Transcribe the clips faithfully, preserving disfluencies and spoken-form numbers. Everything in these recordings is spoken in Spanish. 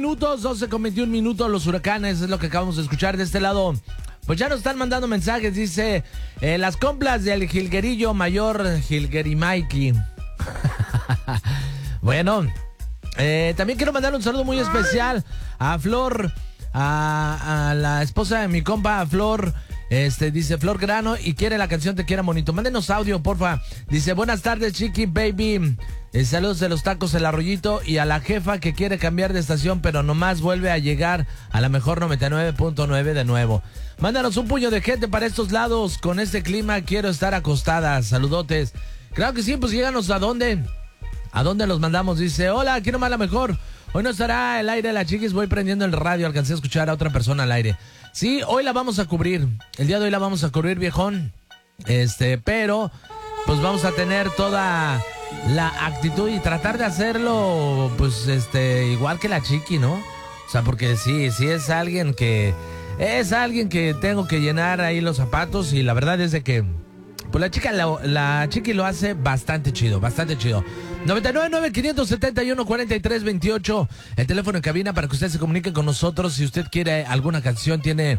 Minutos, doce con veintiún minutos, los huracanes, es lo que acabamos de escuchar de este lado. Pues ya nos están mandando mensajes, dice, eh, las compras del jilguerillo mayor, Jilguerimaiki. Bueno, eh, también quiero mandar un saludo muy especial a Flor, a, a la esposa de mi compa, Flor. Este, dice Flor Grano y quiere la canción Te Quiera Bonito. Mándenos audio, porfa. Dice, buenas tardes, Chiqui Baby. Eh, saludos de los tacos El Arroyito y a la jefa que quiere cambiar de estación, pero nomás vuelve a llegar a la mejor noventa y nueve punto nueve de nuevo. Mándanos un puño de gente para estos lados. Con este clima quiero estar acostada. Saludotes. Claro que sí, pues lléganos a dónde. ¿A dónde los mandamos? Dice, hola, quiero más la mejor. Hoy no estará el aire de la Chiquis, voy prendiendo el radio, alcancé a escuchar a otra persona al aire. Sí, hoy la vamos a cubrir, el día de hoy la vamos a cubrir, viejón. Este, pero, pues vamos a tener toda la actitud y tratar de hacerlo, pues, este, igual que la Chiqui, ¿no? O sea, porque sí, sí es alguien que, es alguien que tengo que llenar ahí los zapatos y la verdad es de que, pues la chica, la, la Chiqui lo hace bastante chido, bastante chido. noventa y nueve, nueve, quinientos setenta y uno, cuarenta y tres, veintiocho, el teléfono en cabina para que usted se comunique con nosotros. Si usted quiere alguna canción, tiene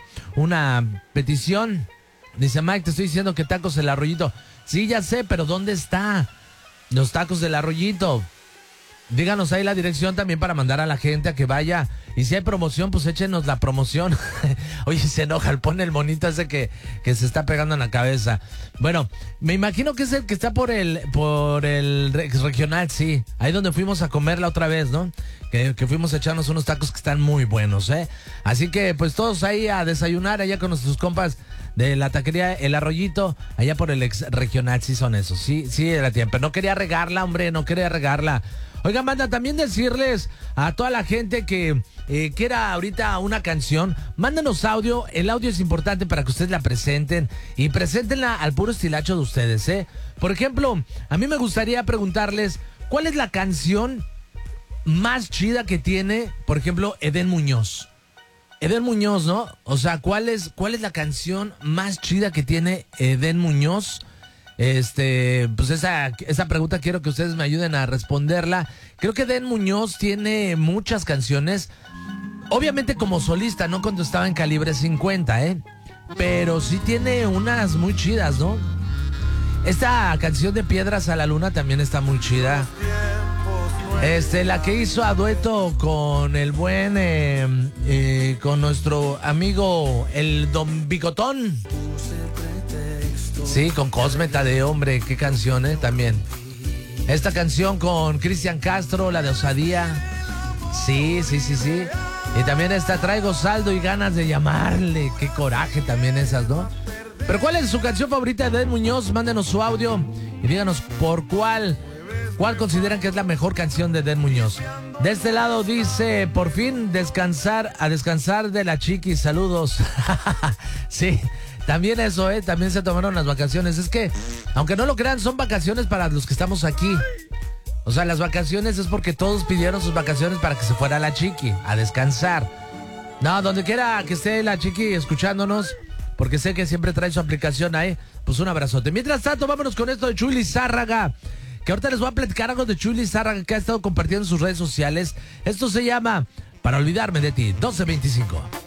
una petición. Dice Mike, te estoy diciendo que tacos El Arroyito. Sí, ya sé, pero ¿dónde está los tacos del Arroyito? Díganos ahí la dirección también para mandar a la gente a que vaya. Y si hay promoción, pues échenos la promoción. Oye, se enoja, pone el monito ese que, que se está pegando en la cabeza. Bueno, me imagino que es el que está por el por el regional, sí. Ahí donde fuimos a comer la otra vez, ¿no? Que, que fuimos a echarnos unos tacos que están muy buenos, ¿eh? Así que, pues todos ahí a desayunar allá con nuestros compas de la taquería El Arroyito, allá por el ex regional, sí son esos. Sí, sí era tiempo. No quería regarla, hombre, no quería regarla. Oigan, banda, también decirles a toda la gente que eh, quiera ahorita una canción, mándenos audio. El audio es importante para que ustedes la presenten y preséntenla al puro estilacho de ustedes, ¿eh? Por ejemplo, a mí me gustaría preguntarles, ¿cuál es la canción más chida que tiene, por ejemplo, Edén Muñoz? Edén Muñoz, ¿no? O sea, ¿cuál es, cuál es la canción más chida que tiene Edén Muñoz? Este, pues esa, esa pregunta quiero que ustedes me ayuden a responderla. Creo que Edén Muñoz tiene muchas canciones, obviamente como solista, no cuando estaba en Calibre cincuenta, ¿eh? Pero sí tiene unas muy chidas, ¿no? Esta canción de Piedras a la Luna también está muy chida. Este, la que hizo a dueto con el buen, eh, eh, con nuestro amigo, el Don Bigotón. Sí, con Cosme Tadeo, hombre, qué canción, ¿eh? También. Esta canción con Cristian Castro, la de Osadía. Sí, sí, sí, sí. Y también esta, Traigo Saldo y Ganas de Llamarle. Qué coraje también esas, ¿no? Pero ¿cuál es su canción favorita de Edén Muñoz? Mándenos su audio y díganos por cuál, cuál consideran que es la mejor canción de Edén Muñoz. De este lado dice, por fin descansar, a descansar de la Chiqui, saludos. Sí. También eso, ¿eh? También se tomaron las vacaciones. Es que, aunque no lo crean, son vacaciones para los que estamos aquí. O sea, las vacaciones es porque todos pidieron sus vacaciones para que se fuera la Chiqui a descansar. No, donde quiera que esté la Chiqui escuchándonos, porque sé que siempre trae su aplicación ahí, pues un abrazote. Mientras tanto, vámonos con esto de Chuy Lizárraga, que ahorita les voy a platicar algo de Chuy Lizárraga que ha estado compartiendo en sus redes sociales. Esto se llama Para Olvidarme de Ti, doce veinticinco.